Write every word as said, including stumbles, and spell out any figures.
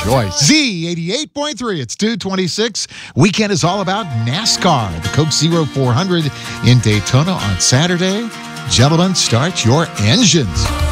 choice. Z eighty-eight point three. It's two twenty-six. Weekend is all about NASCAR. The Coke Zero four hundred in Daytona on Saturday. Gentlemen, start your engines.